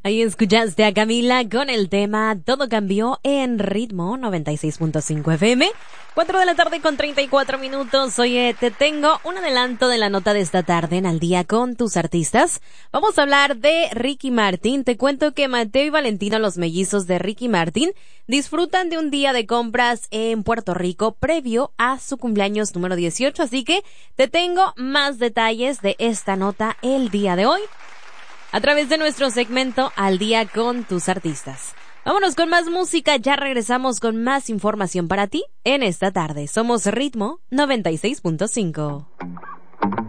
Ahí escuchaste a Camila con el tema Todo Cambió en Ritmo 96.5 FM. 4 de la tarde con 34 minutos. Oye, te tengo un adelanto de la nota de esta tarde en Al Día con tus artistas. Vamos a hablar de Ricky Martin. Te cuento que Mateo y Valentino, los mellizos de Ricky Martin, disfrutan de un día de compras en Puerto Rico previo a su cumpleaños número 18. Así que te tengo más detalles de esta nota el día de hoy a través de nuestro segmento Al Día con tus artistas. Vámonos con más música, ya regresamos con más información para ti en esta tarde. Somos Ritmo 96.5.